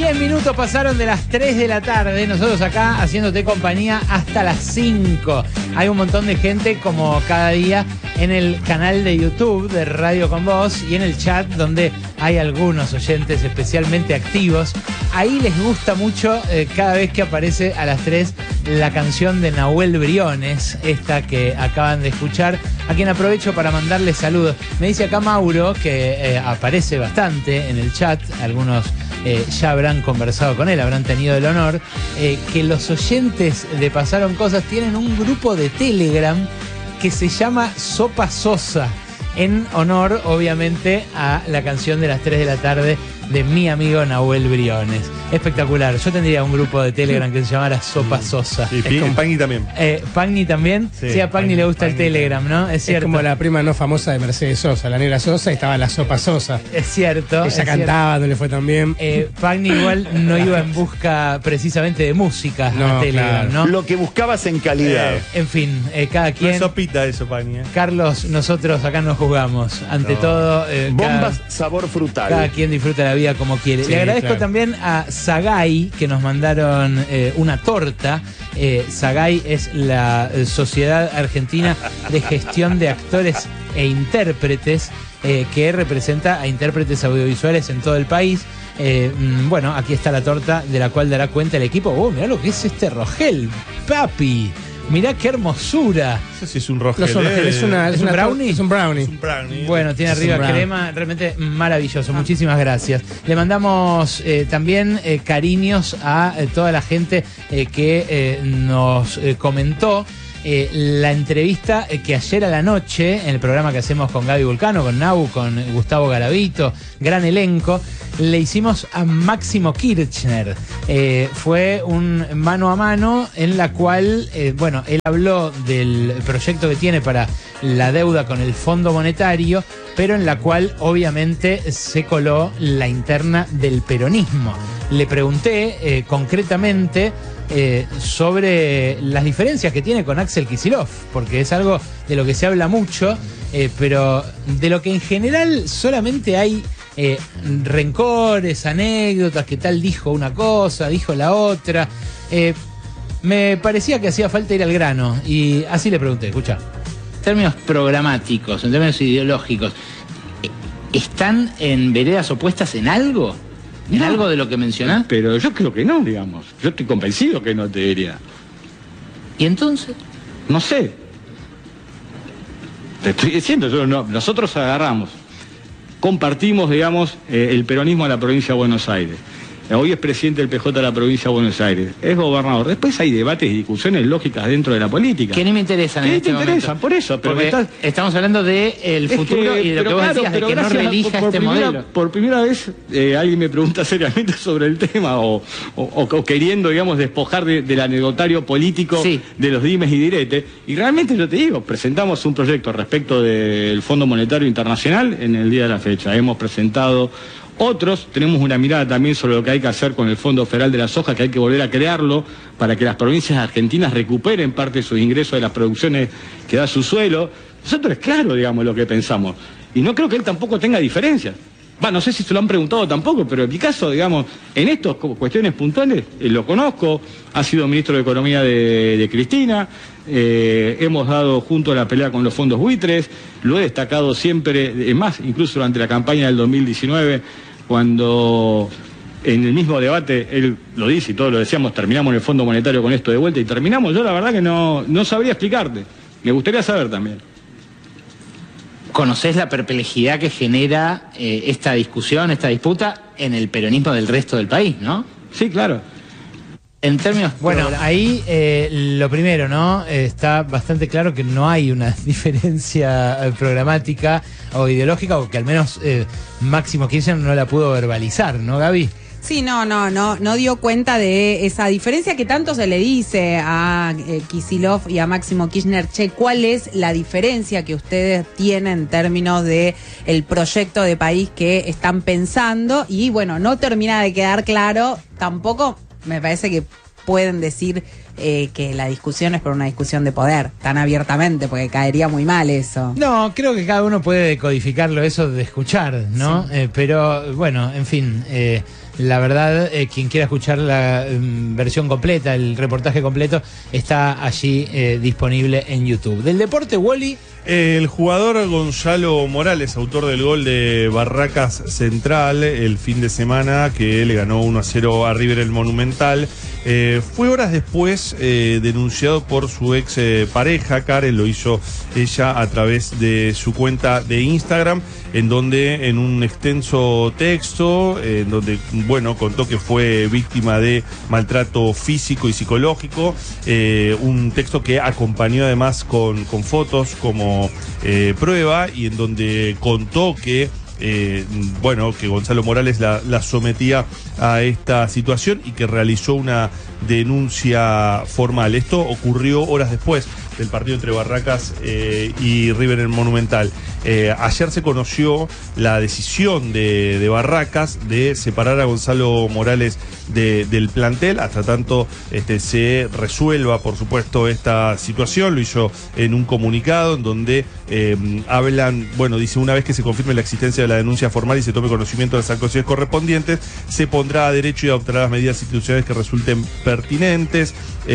10 minutos pasaron de las 3 de la tarde. Nosotros acá haciéndote compañía hasta las 5. Hay un montón de gente como cada día en el canal de YouTube de Radio Con Vos y en el chat donde hay algunos oyentes especialmente activos. Ahí les gusta mucho cada vez que aparece a las 3 la canción de Nahuel Briones, esta que acaban de escuchar, a quien aprovecho para mandarle saludos. Me dice acá Mauro, que aparece bastante en el chat, algunos ya habrán conversado con él, habrán tenido el honor, que los oyentes de Pasaron Cosas tienen un grupo de Telegram que se llama Sopa Sosa, en honor, obviamente, a la canción de las 3 de la tarde de mi amigo Nahuel Briones. Espectacular. Yo tendría un grupo de Telegram que se llamara Sopa Sosa. Y Pagni también. ¿Pagni también? Sí, a Pagni le gusta el Telegram, ¿no? Es cierto. Es como la prima no famosa de Mercedes Sosa, la negra Sosa, y estaba la Sopa Sosa. Es cierto. Ella cantaba, no le fue tan bien. Pagni igual no iba en busca precisamente de música a Telegram, claro, ¿no? Lo que buscabas en calidad. En fin, cada quien. No es sopita eso, Pagni. Carlos, nosotros acá nos juzgamos. Ante todo, bombas sabor frutal. Cada quien disfruta la vida como quiere. Sí, le agradezco claro. también a Sagay, que nos mandaron una torta. Sagay es la Sociedad Argentina de Gestión de Actores e Intérpretes, que representa a intérpretes audiovisuales en todo el país. Bueno, aquí está la torta de la cual dará cuenta el equipo. Oh, mirá lo que es este Rogel, papi. Mirá qué hermosura. No sé si es un Rogel. ¿Es un brownie? Es un brownie. Es un brownie. Bueno, tiene arriba crema, realmente maravilloso. Muchísimas gracias. Le mandamos también cariños a toda la gente que nos comentó la entrevista que ayer a la noche, en el programa que hacemos con Gaby Vulcano, con Nau, con Gustavo Garavito, gran elenco, le hicimos a Máximo Kirchner. Fue un mano a mano en la cual, bueno, él habló del proyecto que tiene para la deuda con el Fondo Monetario, pero en la cual obviamente se coló la interna del peronismo. Le pregunté concretamente sobre las diferencias que tiene con Axel Kicillof, porque es algo de lo que se habla mucho, pero de lo que en general solamente hay rencores, anécdotas, que tal dijo una cosa, dijo la otra. Me parecía que hacía falta ir al grano y así le pregunté, escucha. En términos programáticos, en términos ideológicos, ¿están en veredas opuestas en algo? ¿En No, algo de lo que mencionás? Pero yo creo que no, digamos. Yo estoy convencido que no, te diría. ¿Y entonces? No sé. Te estoy diciendo, nosotros agarramos, compartimos, digamos, el peronismo de la provincia de Buenos Aires. Hoy es presidente del PJ de la provincia de Buenos Aires. Es gobernador. Después hay debates y discusiones lógicas dentro de la política. Que ni me interesan en este momento. ¿Qué te interesan? Por eso. Pero porque estamos hablando del futuro y de lo que vos decías, de que no relija este modelo. Por primera vez alguien me pregunta seriamente sobre el tema o queriendo, digamos, despojar del anecdotario político de los dimes y diretes. Y realmente yo te digo, presentamos un proyecto respecto del Fondo Monetario Internacional en el día de la fecha. Hemos presentado otros, tenemos una mirada también sobre lo que hay que hacer con el Fondo Federal de la Soja, que hay que volver a crearlo para que las provincias argentinas recuperen parte de sus ingresos de las producciones que da su suelo. Nosotros es claro, digamos, lo que pensamos. Y no creo que él tampoco tenga diferencias. No sé si se lo han preguntado tampoco, pero en mi caso, digamos, en estas cuestiones puntuales, lo conozco, ha sido ministro de Economía de Cristina, hemos dado junto a la pelea con los fondos buitres, lo he destacado siempre, es más, incluso durante la campaña del 2019, cuando en el mismo debate, él lo dice y todos lo decíamos, terminamos en el Fondo Monetario con esto de vuelta y terminamos. Yo la verdad que no sabría explicarte, me gustaría saber también. ¿Conocés la perplejidad que genera esta discusión, esta disputa en el peronismo del resto del país, no? Sí, claro. En términos... Bueno, ahí lo primero, ¿no? Está bastante claro que no hay una diferencia programática o ideológica, o que al menos Máximo Kirchner no la pudo verbalizar, ¿no, Gaby? Sí, no dio cuenta de esa diferencia que tanto se le dice a Kicillof y a Máximo Kirchner. Che, ¿cuál es la diferencia que ustedes tienen en términos de el proyecto de país que están pensando? Y bueno, no termina de quedar claro, tampoco me parece que pueden decir que la discusión es por una discusión de poder, tan abiertamente, porque caería muy mal eso. No, creo que cada uno puede decodificarlo eso de escuchar, ¿no? Sí. Pero bueno, en fin, la verdad, quien quiera escuchar la versión completa, el reportaje completo, está allí disponible en YouTube. Del deporte, Wally. El jugador Gonzalo Morales, autor del gol de Barracas Central el fin de semana, que le ganó 1-0 a River el Monumental, fue horas después denunciado por su ex pareja. Karen lo hizo ella a través de su cuenta de Instagram, en donde en un extenso texto, en donde, bueno, contó que fue víctima de maltrato físico y psicológico, un texto que acompañó además con fotos como prueba, y en donde contó que que Gonzalo Morales la sometía a esta situación y que realizó una denuncia formal. Esto ocurrió horas después del partido entre Barracas y River en el Monumental. Ayer se conoció la decisión de Barracas de separar a Gonzalo Morales del plantel hasta tanto se resuelva, por supuesto, esta situación. Lo hizo en un comunicado en donde hablan, dice, una vez que se confirme la existencia de la denuncia formal y se tome conocimiento de las sanciones correspondientes, se pondrá a derecho y adoptará las medidas institucionales que resulten pertinentes.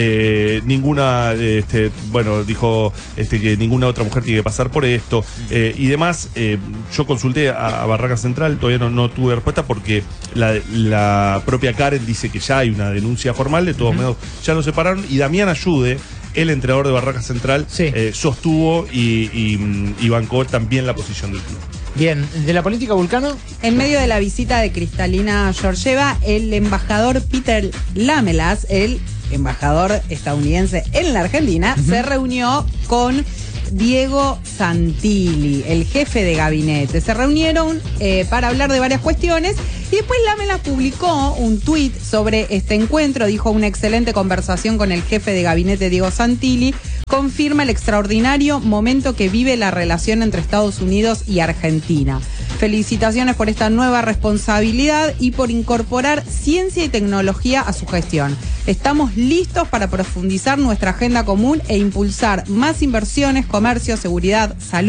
Dijo que ninguna otra mujer tiene que pasar por esto y demás. Yo consulté a Barracas Central, todavía no tuve respuesta porque la propia Karen dice que ya hay una denuncia formal. De todos modos ya lo separaron, y Damián Ayude, el entrenador de Barracas Central, sostuvo y bancó también la posición del club. Bien, ¿de la política, Vulcano? En medio de la visita de Kristalina Georgieva, el embajador Peter Lamelas, el embajador estadounidense en la Argentina, se reunió con Diego Santilli, el jefe de gabinete. Se reunieron para hablar de varias cuestiones, y después Lamelas publicó un tuit sobre este encuentro. Dijo: una excelente conversación con el jefe de gabinete Diego Santilli confirma el extraordinario momento que vive la relación entre Estados Unidos y Argentina. Felicitaciones por esta nueva responsabilidad y por incorporar ciencia y tecnología a su gestión. Estamos listos para profundizar nuestra agenda común e impulsar más inversiones, comercio, seguridad, salud